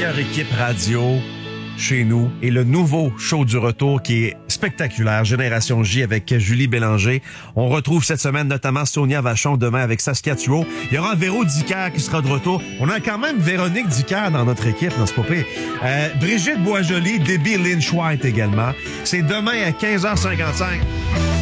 meilleure équipe radio chez nous et le nouveau show du retour qui est spectaculaire, Génération J avec Julie Bélanger. On retrouve cette semaine notamment Sonia Vachon demain avec Saskia Thuot. Il y aura Véro Dicker qui sera de retour. On a quand même Véronique Dicker dans notre équipe, non, c'est pas pire. Brigitte Boisjoli, Debbie Lynch White également. C'est demain à 15h55.